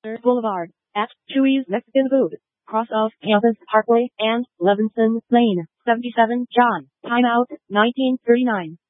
Boulevard, at Chewy's Mexican Food, cross of Campus Parkway and Levinson Lane, 77 John, timeout, 1939.